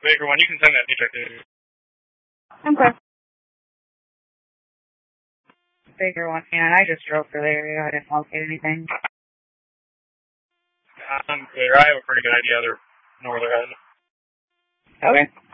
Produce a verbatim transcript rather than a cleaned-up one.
Baker one, you can send that paycheck to me. Okay. Baker one, yeah, I just drove through the area. I didn't locate anything. I'm clear. I have a pretty good idea. They're north ahead. Okay.